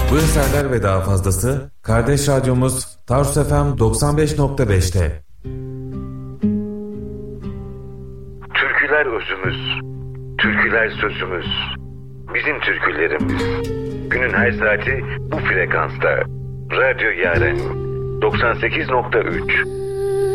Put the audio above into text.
Bu eserler ve daha fazlası kardeş radyomuz Tarsus FM 95.5'te. Türküler özümüz, türküler sözümüz, bizim türkülerimiz. Günün her saati bu frekansta. Radyo Yaren 98.3